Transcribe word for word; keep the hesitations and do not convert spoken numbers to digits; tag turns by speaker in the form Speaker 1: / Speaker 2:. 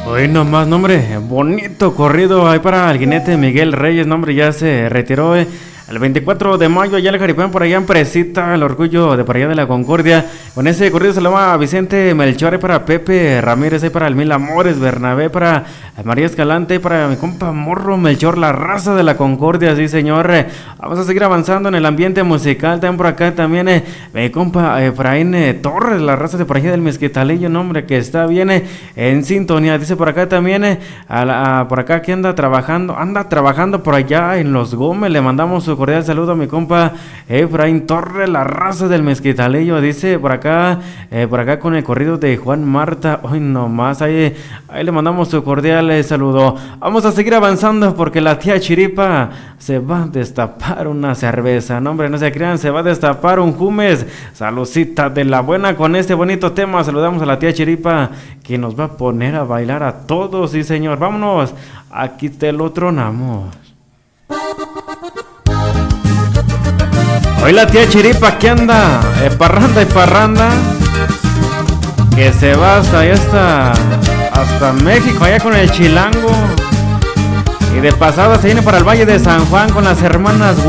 Speaker 1: Hoy nomás, nombre, bonito corrido ahí para el jinete Miguel Reyes, nombre, ya se retiró eh, el veinticuatro de mayo allá el Jaripán, por allá en Presita, el orgullo de por allá de la Concordia. Con ese corrido se lo va a Vicente Melchor, ahí para Pepe Ramírez, ahí para el Mil Amores, Bernabé, para María Escalante, para mi compa Morro Melchor, la raza de la Concordia, sí señor. Eh, vamos a seguir avanzando en el ambiente musical, también por acá también eh, mi compa Efraín eh, Torres, la raza de por allá del Mezquitalillo, nombre, que está bien eh, en sintonía. Dice por acá también, eh, a la, a, por acá que anda trabajando, anda trabajando por allá en Los Gómez, le mandamos su cordial saludo a mi compa Efraín Torres, la raza del Mezquitalillo. Dice por acá, eh, por acá con el corrido de Juan Marta, hoy nomás, ahí, ahí le mandamos su cordial eh, saludo. Vamos a seguir avanzando porque la tía Chiripa se va a destapar una cerveza, no hombre, no se crean, se va a destapar un Jumes. Saludcita de la buena con este bonito tema. Saludamos a la tía Chiripa que nos va a poner a bailar a todos, sí señor. Vámonos, aquí te lo tronamos. Hoy la tía Chiripa que anda eh, parranda y parranda, que se va hasta allá hasta, hasta México, allá con el chilango, y de pasada se viene para el Valle de San Juan con las hermanas